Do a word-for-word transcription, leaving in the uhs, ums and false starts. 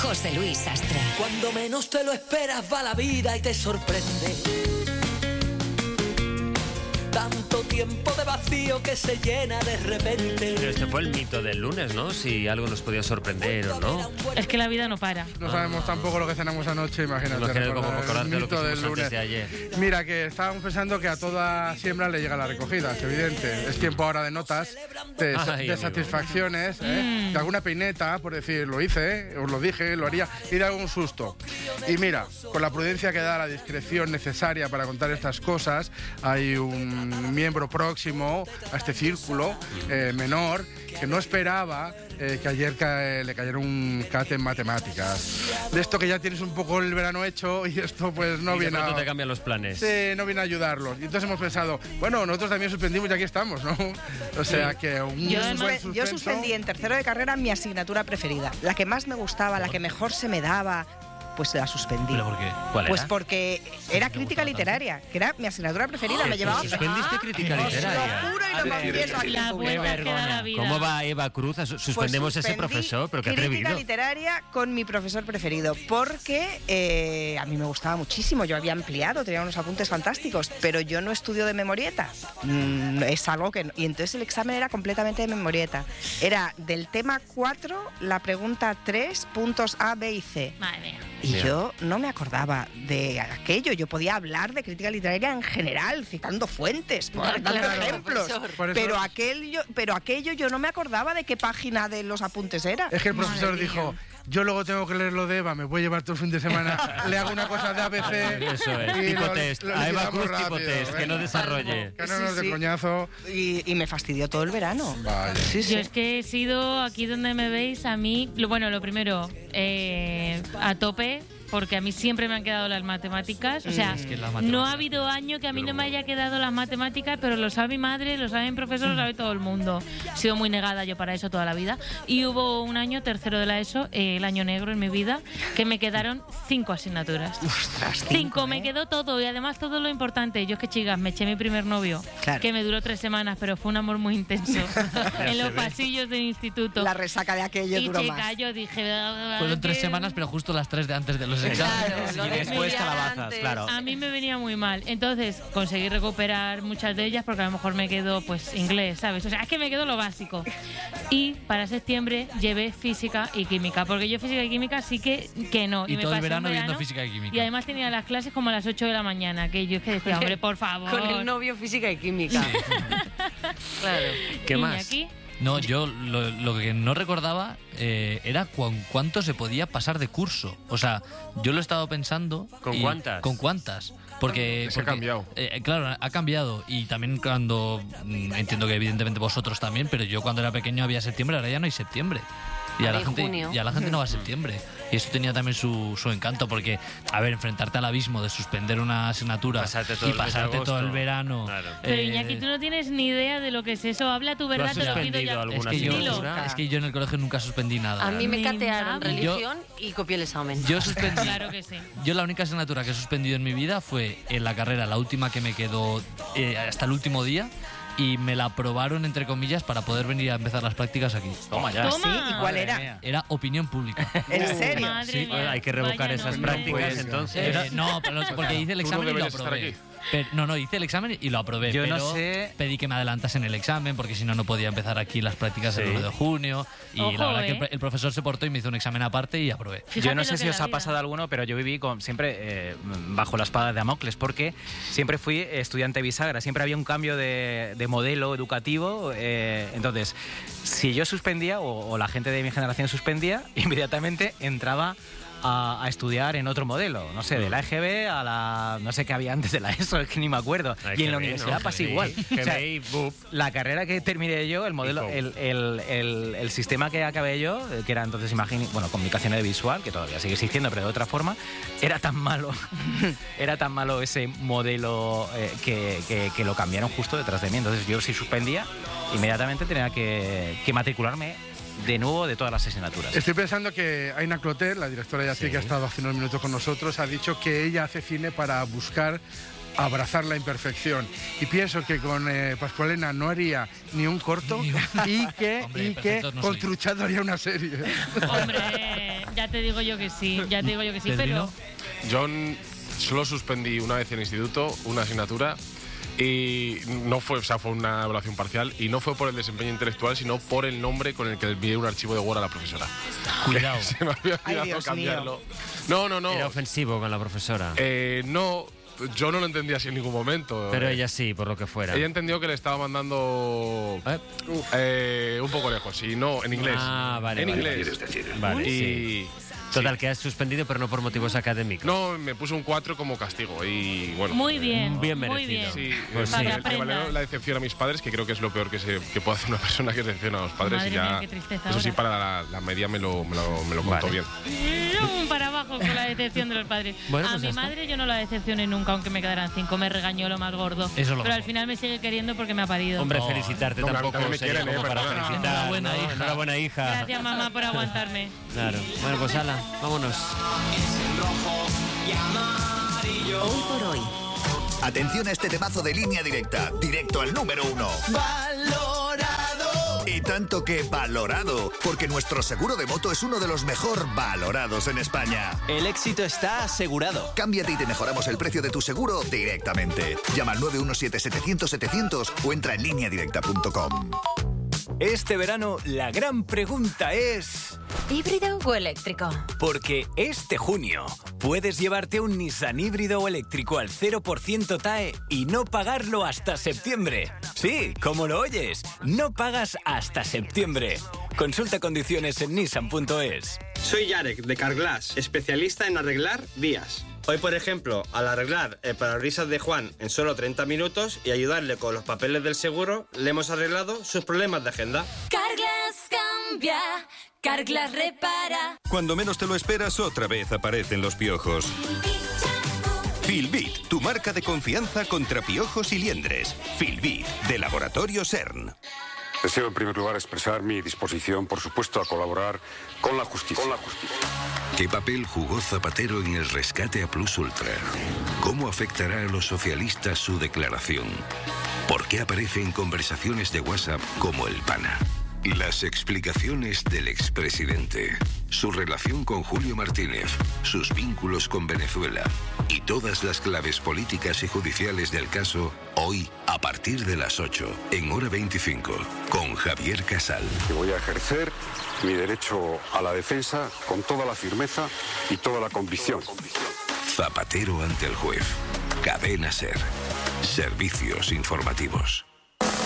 José Luis Sastre. Cuando menos te lo esperas va la vida y te sorprende. Tanto tiempo de vacío que se llena de repente. Pero este fue el mito del lunes, ¿no? Si algo nos podía sorprender o no. Es que la vida no para. No sabemos tampoco lo que cenamos anoche, imagínate. Imagínate cómo acordarte el lo que mito del hicimos lunes. antes de ayer. Mira, que estábamos pensando que a toda siembra le llega la recogida, es evidente. Es tiempo ahora de notas, de, Ay, de amigo. satisfacciones, ¿eh? De alguna peineta, por decir, lo hice, ¿eh? Os lo dije, lo haría, y de algún susto. Y mira, con la prudencia que da la discreción necesaria para contar estas cosas, hay un miembro próximo a este círculo eh, menor que no esperaba eh, que ayer ca le cayera un cat en matemáticas. De esto que ya tienes un poco el verano hecho y esto pues no y de viene pronto a... te cambian los planes. Sí, no viene a ayudarlos. Y entonces hemos pensado, bueno, nosotros también suspendimos y aquí estamos, ¿no? O sea que un Yo, buen suspe- yo suspenso- suspendí en tercero de carrera mi asignatura preferida. La que más me gustaba, la que mejor se me daba, pues la suspendí. ¿Pero por qué? ¿Cuál Pues era? porque era crítica literaria, que era mi asignatura preferida. Me llevaba... ¿Suspendiste crítica Os literaria? lo juro y lo confieso aquí La en vuelta público. que da la vida. ¿Cómo va Eva Cruz? Pues Suspendemos ese suspendí profesor, pero qué crítica atrevido. literaria con mi profesor preferido, porque eh, a mí me gustaba muchísimo. Yo había ampliado, tenía unos apuntes fantásticos, pero yo no estudio de memorieta. Mm, es algo que... no- Y entonces el examen era completamente de memorieta. Era del tema cuatro, la pregunta tres, puntos A, B y C. Madre mía. Y Mira. yo no me acordaba de aquello. Yo podía hablar de crítica literaria en general, citando fuentes, por dando claro, ejemplos. Por eso- Pero aquello, pero aquello yo no me acordaba de qué página de los apuntes era. Es que el profesor Madre dijo, mía. yo luego tengo que leer lo de Eva, me voy a llevar todo el fin de semana, le hago una cosa de A B C. Eso es, y tipo lo- test. lo A Eva liquidamos Cruz tipo rápido, test, que ¿eh? no desarrolle. Que no nos Sí, de sí. coñazo. Y, y me fastidió todo el verano. Vaya. Sí, sí. Yo es que he sido, aquí donde me veis, a mí, lo- bueno, lo primero, eh, a tope, porque a mí siempre me han quedado las matemáticas. O sea, Es que las no matemáticas- ha habido año que a mí no me haya quedado las matemáticas, pero lo sabe mi madre, lo sabe mi profesor, lo sabe todo el mundo. He sido muy negada yo para eso toda la vida. Y hubo un año, tercero de la ESO, eh, el año negro en mi vida, que me quedaron cinco asignaturas. Ostras, Cinco, ¿eh? me quedó todo y además todo lo importante. Yo es que, chicas, me eché mi primer novio, Claro. que me duró tres semanas, pero fue un amor muy intenso en los se ve. pasillos del instituto. La resaca de aquello y duró chica, más. yo dije... Fueron tres que- semanas, pero justo las tres de antes de los exámenes. Lo Y de después estudiar calabazas, antes. claro. A mí me venía muy mal. Entonces conseguí recuperar muchas de ellas porque a lo mejor me quedó pues inglés, ¿sabes? O sea, es que me quedó lo básico. Y para septiembre llevé física y química, porque yo física y química sí que, que no. Y me todo el pasé un verano viendo física y química. Y además tenía las clases como a las ocho de la mañana, que yo es que decía, hombre, por favor. Con el novio física y química. Claro. ¿Qué más? Iñaki. No, yo lo, lo que no recordaba eh, era cuán- cuánto se podía pasar de curso. O sea, yo lo he estado pensando. ¿Con y- cuántas? ¿Con cuántas? Porque, Es que ha porque, cambiado. eh, claro, ha cambiado. Y también cuando. mm, Entiendo que evidentemente vosotros también, pero yo cuando era pequeño había septiembre, ahora ya no hay septiembre. Y a, Ahora la hay gente, junio. y a la gente no va a septiembre. Y eso tenía también su, su encanto, porque, a ver, enfrentarte al abismo de suspender una asignatura Pasarte todo y el mes de pasarte todo el agosto. verano. Claro. Pero eh, Iñaki, tú no tienes ni idea de lo que es eso. Habla tu verdad, has te lo pido suspendido ya. alguna es que, yo, asignatura? es que yo en el colegio nunca suspendí nada. A mí me Ni catearon nada. religión y copié el examen. Yo suspendí. Claro que sí. Yo la única asignatura que he suspendido en mi vida fue en la carrera, la última que me quedó eh, hasta el último día, y me la aprobaron, entre comillas, para poder venir a empezar las prácticas aquí. Toma ya. Toma. ¿Sí? ¿Y cuál Madre era? mía. Era opinión pública. ¿En serio? Madre Sí. mía, Bueno, hay que revocar vaya esas nombre. prácticas, Pues, entonces. Era- no, pero porque hice el Tú no examen y lo deberías estar aprobé. aquí. Pero- no, no, hice el examen y lo aprobé. Yo no pero sé- pedí que me adelantasen el examen porque si no, no podía empezar aquí las prácticas Sí. el uno de junio. Y Ojo, la verdad que el, ¿eh? pro- el profesor se portó y me hizo un examen aparte y aprobé. Fíjate Yo no lo sé que si es os la ha vida. pasado alguno, pero yo viví con, siempre eh, bajo la espada de Damocles, porque siempre fui estudiante bisagra, siempre había un cambio de, de modelo educativo. eh, entonces, si yo suspendía o, o la gente de mi generación suspendía, inmediatamente entraba a, a estudiar en otro modelo, no sé, de la E G B a la... no sé qué había antes de la ESO, es que ni me acuerdo. La y en la E G B, universidad ¿no? pasa G B I, igual. O sea, G B I, BUP. la carrera que terminé yo, el modelo, Y el, el, el, el sistema que acabé yo, eh, que era entonces imagen, bueno, comunicación audiovisual, que todavía sigue existiendo, pero de otra forma, era tan malo, era tan malo ese modelo eh, que, que, que lo cambiaron justo detrás de mí. Entonces yo si suspendía, inmediatamente tenía que, que matricularme de nuevo de todas las asignaturas. Estoy pensando que Aina Clotet, la directora de A C I, Sí. que ha estado hace unos minutos con nosotros, ha dicho que ella hace cine para buscar abrazar la imperfección. Y pienso que con eh, Pascualena no haría ni un corto y que, Hombre, y que perfectos no con soy. Truchato haría una serie. Hombre, ya te digo yo que sí, ya te digo yo que sí, ¿Pedrino? pero... Yo n- solo suspendí una vez en instituto una asignatura y no fue, o sea, fue una evaluación parcial y no fue por el desempeño intelectual, sino por el nombre con el que envié un archivo de Word a la profesora. Cuidado. Se me había Ay, olvidado Dios cambiarlo. No, no, no. Era ofensivo con la profesora. Eh, no, yo no lo entendí así en ningún momento. Pero Eh, ella sí, por lo que fuera. Ella entendió que le estaba mandando ¿Eh? eh, un poco lejos, y no, en inglés. Ah, vale, En vale. inglés. Vale, y, sí. Total, que has suspendido, pero no por motivos académicos. No, me puso un cuatro como castigo y bueno. Muy bien, Bien muy merecido. bien. Sí, Pues eh, Para le- que le valió aprendas. la decepción a mis padres, que creo que es lo peor que, se, que puede hacer una persona, que decepciona a los padres. Madre y ya, mía, qué tristeza eso sí, ahora. para la, la media me lo, me lo, me lo contó Vale. bien. Mm, Para abajo con la decepción de los padres. Bueno, a pues mi ya está. madre yo no la decepcioné nunca, aunque me quedaran cinco. Me regañó lo más gordo. Eso es lo Pero mejor. al final me sigue queriendo porque me ha parido. Hombre, No, felicitarte no, tampoco también me sería quieren, como eh, para perdona. felicitar. Enhorabuena, ¿no? hija. Enhorabuena, hija. Gracias, mamá, por aguantarme. Claro. Bueno, pues ala, vámonos. Hoy por hoy. Atención a este temazo de Línea Directa, directo al número uno. Valorado. Y tanto que valorado, porque nuestro seguro de moto es uno de los mejor valorados en España. El éxito está asegurado. Cámbiate y te mejoramos el precio de tu seguro directamente. Llama al nueve uno siete setecientos setecientos o entra en línea directa punto com. Este verano la gran pregunta es... ¿Híbrido o eléctrico? Porque este junio puedes llevarte un Nissan híbrido o eléctrico al cero por ciento T A E y no pagarlo hasta septiembre. Sí, como lo oyes, no pagas hasta septiembre. Consulta condiciones en nissan punto es. Soy Yarek, de Carglass, especialista en arreglar vías. Hoy, por ejemplo, al arreglar el parabrisas de Juan en solo treinta minutos y ayudarle con los papeles del seguro, le hemos arreglado sus problemas de agenda. Carglass cambia, Carglass repara. Cuando menos te lo esperas, otra vez aparecen los piojos. Filbit, tu marca de confianza contra piojos y liendres. Filbit, de Laboratorio CERN. Deseo en primer lugar expresar mi disposición, por supuesto, a colaborar con la justicia. Con la justicia. ¿Qué papel jugó Zapatero en el rescate a Plus Ultra? ¿Cómo afectará a los socialistas su declaración? ¿Por qué aparece en conversaciones de WhatsApp como el pana? Las explicaciones del expresidente, su relación con Julio Martínez, sus vínculos con Venezuela y todas las claves políticas y judiciales del caso, hoy a partir de las ocho, en Hora veinticinco, con Javier Casal. Y voy a ejercer mi derecho a la defensa con toda la firmeza y toda la convicción. Zapatero ante el juez. Cadena SER. Servicios informativos.